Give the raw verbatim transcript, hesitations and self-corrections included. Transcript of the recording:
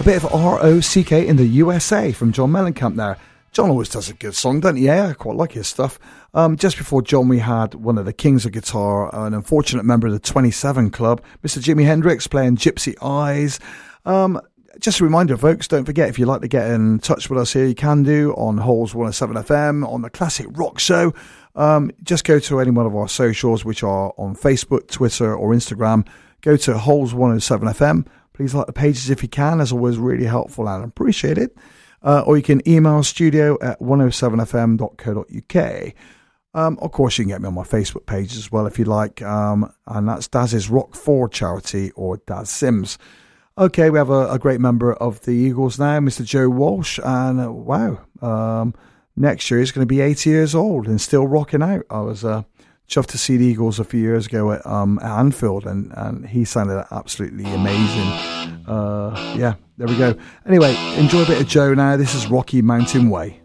bit of R O C K in the U S A from John Mellencamp there. John always does a good song, doesn't he? Yeah, I quite like his stuff. Um, just before John, we had one of the kings of guitar, an unfortunate member of the twenty-seven Club, Mister Jimi Hendrix, playing Gypsy Eyes. Um, just a reminder, folks, don't forget, if you'd like to get in touch with us here, you can do on Holes one oh seven F M, on the Classic Rock Show. Um, just go to any one of our socials, which are on Facebook, Twitter, or Instagram. Go to Holes one oh seven F M. Please like the pages if you can. That's always really helpful and appreciated. Uh, or you can email studio at one oh seven f m dot co dot u k. Um, of course, you can get me on my Facebook page as well if you like. Um, and that's Daz's Rock four charity, or Daz Sims. Okay, we have a, a great member of the Eagles now, Mister Joe Walsh. And uh, wow, um, next year he's going to be eighty years old and still rocking out. I was uh, chuffed to see the Eagles a few years ago at, um, at Anfield, and, and he sounded absolutely amazing. Uh, yeah, there we go. Anyway, enjoy a bit of Joe now. This is Rocky Mountain Way.